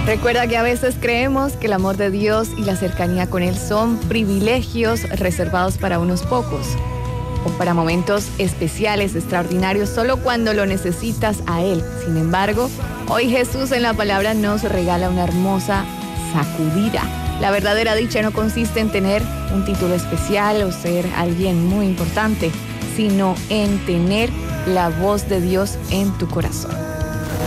Recuerda que a veces creemos que el amor de Dios y la cercanía con Él son privilegios reservados para unos pocos o para momentos especiales, extraordinarios, solo cuando lo necesitas a Él. Sin embargo, hoy Jesús en la palabra nos regala una hermosa sacudida. La verdadera dicha no consiste en tener un título especial o ser alguien muy importante, sino en tener la voz de Dios en tu corazón.